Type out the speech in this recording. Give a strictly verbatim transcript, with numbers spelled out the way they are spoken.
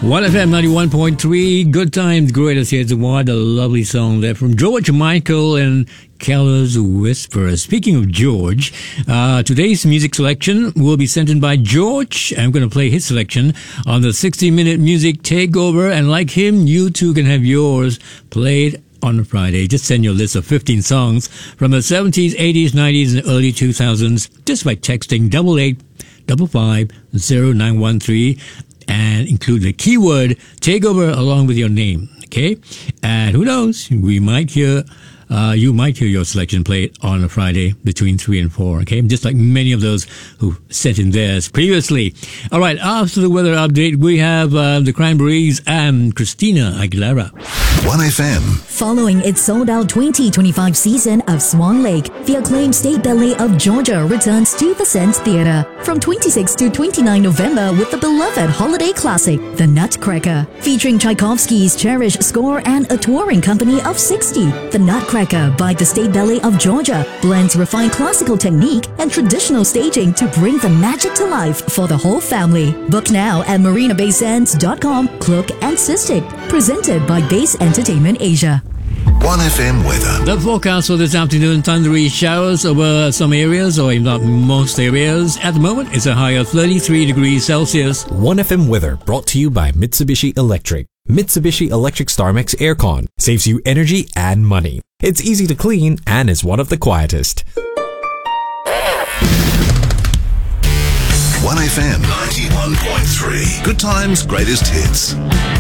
one F M ninety-one point three, Good Times, Greatest Hits. What a lovely song there from George Michael and Careless Whisper. Speaking of George, uh, today's music selection will be sent in by George. I'm going to play his selection on the sixty minute Music Takeover. And like him, you too can have yours played on a Friday. Just send your list of fifteen songs from the seventies, eighties, nineties, and early two thousands just by texting double eight double five zero nine one three and include the keyword takeover along with your name. Okay, and who knows, we might hear uh, you might hear your selection played on a Friday between three and four. Okay, just like many of those who sent in theirs previously. All right, after the weather update, we have uh, the Cranberries and Christina Aguilera. one F M. Following its sold-out twenty twenty-five season of Swan Lake, the acclaimed State Ballet of Georgia returns to the Sands Theatre from twenty-sixth to twenty-ninth November with the beloved holiday classic, The Nutcracker, featuring Tchaikovsky's cherished score and a touring company of sixty. The Nutcracker by the State Ballet of Georgia blends refined classical technique and traditional staging to bring the magic to life for the whole family. Book now at marina bay sands dot com, Cloak and Cystic. Presented by Base Entertainment Asia. one F M weather. The forecast for this afternoon, thundery showers over some areas, or if not most areas. At the moment, it's a high of thirty-three degrees Celsius. one F M weather brought to you by Mitsubishi Electric. Mitsubishi Electric StarMax Aircon saves you energy and money. It's easy to clean and is one of the quietest. one F M ninety-one point three. Good Times, Greatest Hits.